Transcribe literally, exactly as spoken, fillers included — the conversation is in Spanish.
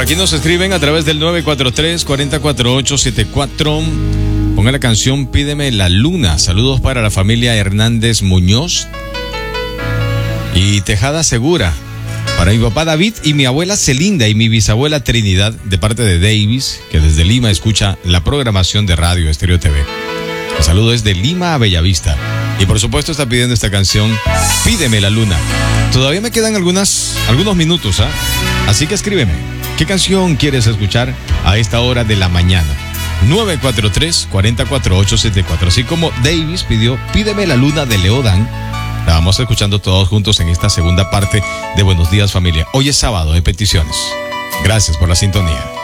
Aquí nos escriben a través del nueve cuatro tres, cuatro cuatro ocho, siete cuatro. Ponga la canción Pídeme la Luna. Saludos para la familia Hernández Muñoz y Tejada Segura. Para mi papá David y mi abuela Celinda y mi bisabuela Trinidad, de parte de Davis, que desde Lima escucha la programación de Radio Estéreo T V. El saludo es de Lima a Bellavista. Y por supuesto está pidiendo esta canción, Pídeme la Luna. Todavía me quedan algunas, algunos minutos, ¿ah? Así que escríbeme, ¿qué canción quieres escuchar a esta hora de la mañana? nueve cuatro tres, cuatro cuatro ocho, siete cuatro. Así como Davis pidió Pídeme la Luna de Leodan. La vamos escuchando todos juntos en esta segunda parte de Buenos Días, familia. Hoy es sábado de peticiones. Gracias por la sintonía.